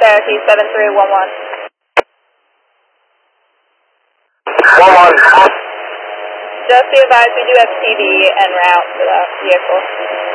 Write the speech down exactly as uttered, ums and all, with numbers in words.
Cherokee seven three one one. one one. Just be advised we do have T V en route for that vehicle.